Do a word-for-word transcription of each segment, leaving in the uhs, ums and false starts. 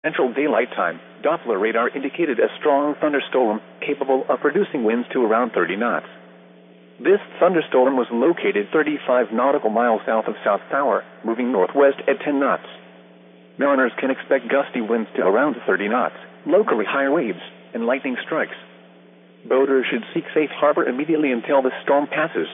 Central Daylight Time, Doppler radar indicated a strong thunderstorm capable of producing winds to around thirty knots. This thunderstorm was located thirty-five nautical miles south of South Tower, moving northwest at ten knots. Mariners can expect gusty winds to around thirty knots, locally higher waves, and lightning strikes. Boaters should seek safe harbor immediately until the storm passes.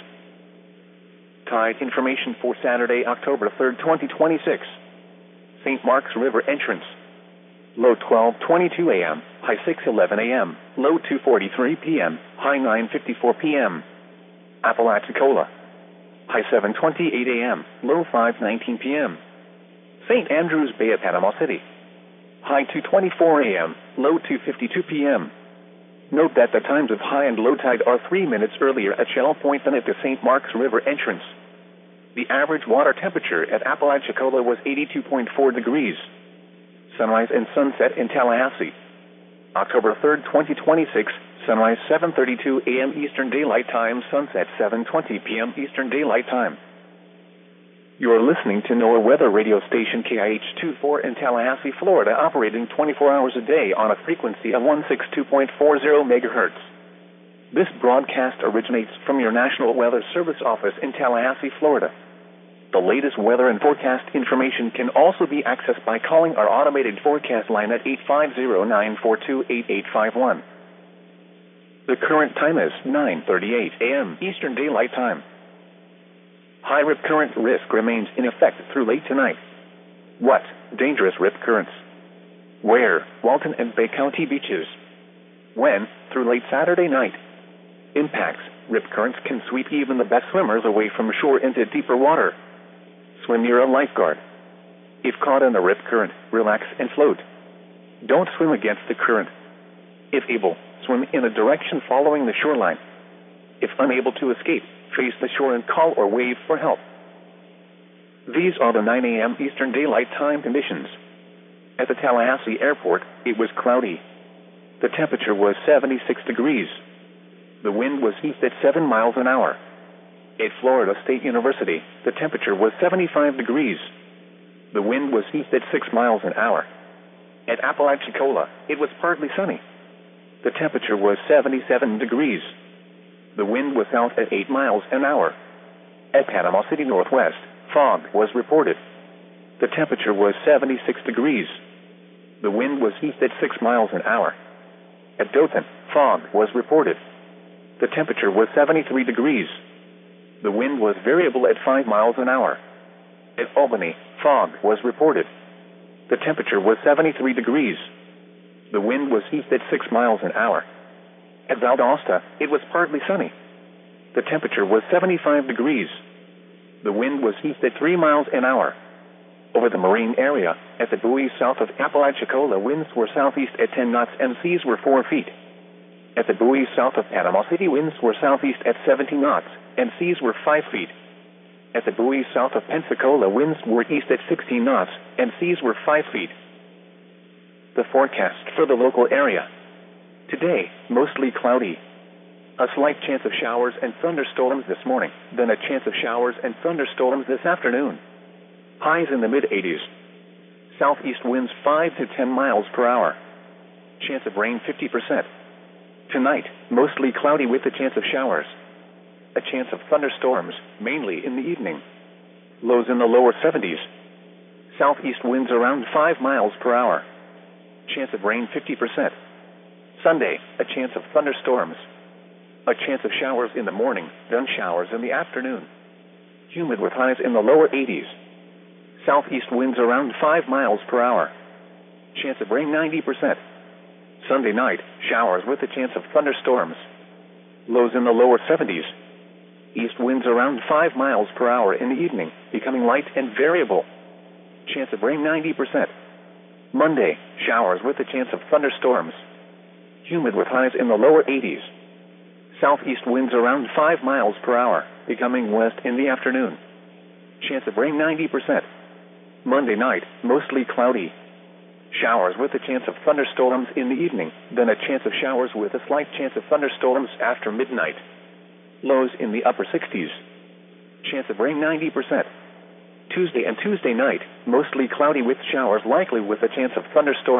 Tide information for Saturday, October third, twenty twenty-six. Saint Mark's River entrance. Low twelve twenty-two a m, high six eleven a m, low two forty-three p m, high nine fifty-four p m Apalachicola. High seven twenty-eight a m, low five nineteen p m Saint Andrews Bay at Panama City. High two twenty-four a m, low two fifty-two p m Note that the times of high and low tide are three minutes earlier at Shell Point than at the Saint Mark's River entrance. The average water temperature at Apalachicola was eighty-two point four degrees. Sunrise and sunset in Tallahassee. October third, twenty twenty-six, sunrise seven thirty-two a m Eastern Daylight Time, sunset seven twenty p m Eastern Daylight Time. You are listening to NOAA weather radio station K I H twenty-four in Tallahassee, Florida, operating twenty-four hours a day on a frequency of one sixty-two point four zero megahertz. This broadcast originates from your National Weather Service office in Tallahassee, Florida. The latest weather and forecast information can also be accessed by calling our automated forecast line at eight five zero, nine four two, eight eight five one. The current time is nine thirty-eight a m Eastern Daylight Time. High rip current risk remains in effect through late tonight. What? Dangerous rip currents. Where? Walton and Bay County beaches. When? Through late Saturday night. Impacts. Rip currents can sweep even the best swimmers away from shore into deeper water. Swim near a lifeguard. If caught in the rip current, relax and float. Don't swim against the current. If able, swim in a direction following the shoreline. If unable to escape, face the shore and call or wave for help. These are the nine a m Eastern Daylight Time conditions. At the Tallahassee Airport, it was cloudy. The temperature was seventy-six degrees. The wind was east at seven miles an hour. At Florida State University, the temperature was seventy-five degrees. The wind was east at six miles an hour. At Apalachicola, it was partly sunny. The temperature was seventy-seven degrees. The wind was south at eight miles an hour. At Panama City Northwest, fog was reported. The temperature was seventy-six degrees. The wind was east at six miles an hour. At Dothan, fog was reported. The temperature was seventy-three degrees. The wind was variable at five miles an hour. At Albany, fog was reported. The temperature was seventy-three degrees. The wind was east at six miles an hour. At Valdosta, it was partly sunny. The temperature was seventy-five degrees. The wind was east at three miles an hour. Over the marine area, at the buoys south of Apalachicola, winds were southeast at ten knots and seas were four feet. At the buoys south of Panama City, winds were southeast at seventeen knots and seas were five feet. At the buoys south of Pensacola, winds were east at sixteen knots and seas were five feet. The forecast for the local area. Today, mostly cloudy. A slight chance of showers and thunderstorms this morning, then a chance of showers and thunderstorms this afternoon. Highs in the mid-eighties. Southeast winds five to ten miles per hour. Chance of rain fifty percent. Tonight, mostly cloudy with a chance of showers. A chance of thunderstorms, mainly in the evening. Lows in the lower seventies. Southeast winds around five miles per hour. Chance of rain fifty percent. Sunday, a chance of thunderstorms. A chance of showers in the morning, then showers in the afternoon. Humid with highs in the lower eighties. Southeast winds around five miles per hour. Chance of rain ninety percent. Sunday night, showers with a chance of thunderstorms. Lows in the lower seventies. East winds around five miles per hour in the evening, becoming light and variable. Chance of rain ninety percent. Monday, showers with a chance of thunderstorms. Humid with highs in the lower eighties. Southeast winds around five miles per hour, becoming west in the afternoon. Chance of rain ninety percent. Monday night, mostly cloudy. Showers with a chance of thunderstorms in the evening, then a chance of showers with a slight chance of thunderstorms after midnight. Lows in the upper sixties. Chance of rain ninety percent. Tuesday and Tuesday night, mostly cloudy with showers likely with a chance of thunderstorms.